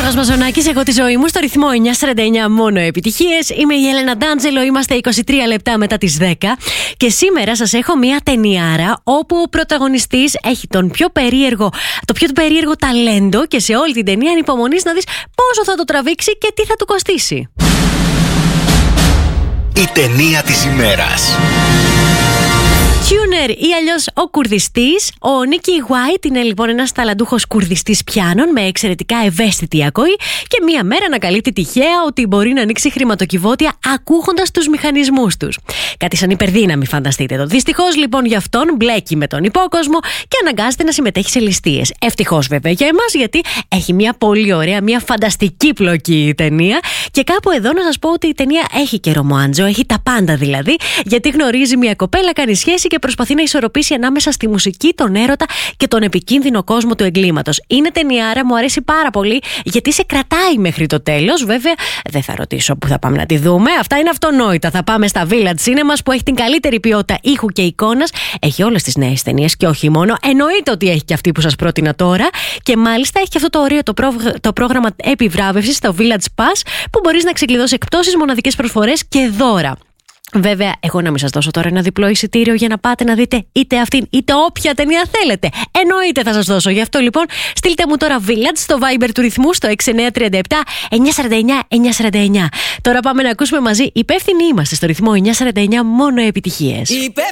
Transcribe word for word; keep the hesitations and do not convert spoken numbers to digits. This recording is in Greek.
Γιώργος Μαζονάκης, εγώ τη ζωή μου στο ρυθμό εννιά σαράντα εννιά, μόνο επιτυχίες. Είμαι η Έλενα Ντάντζελο, είμαστε είκοσι τρία λεπτά μετά τις δέκα. Και σήμερα σας έχω μια ταινιάρα όπου ο πρωταγωνιστής έχει τον πιο περίεργο, το πιο περίεργο ταλέντο και σε όλη την ταινία ανυπομονείς να δεις πόσο θα το τραβήξει και τι θα του κοστίσει. Η ταινία της ημέρας. Tuner ή αλλιώς ο κουρδιστής. Ο Νίκι White είναι λοιπόν ένας ταλαντούχος κουρδιστής πιάνων με εξαιρετικά ευαίσθητη ακοή και μία μέρα ανακαλύπτει τυχαία ότι μπορεί να ανοίξει χρηματοκιβώτια ακούγοντας τους μηχανισμούς τους. Κάτι σαν υπερδύναμη, φανταστείτε το. Δυστυχώς λοιπόν για αυτόν μπλέκει με τον υπόκοσμο και αναγκάζεται να συμμετέχει σε ληστείες. Ευτυχώς βέβαια για εμάς, γιατί έχει μια πολύ ωραία, μια φανταστική πλοκή η ταινία. Και κάπου εδώ να σας πω ότι η ταινία έχει και ρομάντζο, έχει τα πάντα δηλαδή, γιατί γνωρίζει μια κοπέλα, κάνει σχέση και προσπαθεί να ισορροπήσει ανάμεσα στη μουσική, τον έρωτα και τον επικίνδυνο κόσμο του εγκλήματος. Είναι ταινιάρα, μου αρέσει πάρα πολύ, γιατί σε κρατάει μέχρι το τέλος. Βέβαια, δεν θα ρωτήσω που θα πάμε να τη δούμε. Αυτά είναι αυτονόητα. Θα πάμε στα Village Cinemas που έχει την καλύτερη ποιότητα ήχου και εικόνας. Έχει όλες τις νέες ταινίες και όχι μόνο. Εννοείται ότι έχει και αυτή που σας πρότεινα τώρα. Και μάλιστα έχει και αυτό το ωραίο το, προ... το πρόγραμμα επιβράβευσης στο Village Pass που μπορείς να ξεκλειδώσεις εκπτώσεις, μοναδικές προσφορές και δώρα. Βέβαια, εγώ να μην σας δώσω τώρα ένα διπλό εισιτήριο για να πάτε να δείτε είτε αυτήν είτε όποια ταινία θέλετε. Εννοείται θα σας δώσω. Γι' αυτό λοιπόν στείλτε μου τώρα Village στο Viber του ρυθμού στο έξι εννιά τρία επτά εννιά σαράντα εννιά εννιά σαράντα εννιά. Τώρα πάμε να ακούσουμε μαζί. Υπεύθυνοι είμαστε στο ρυθμό εννιά σαράντα εννιά, μόνο επιτυχίες.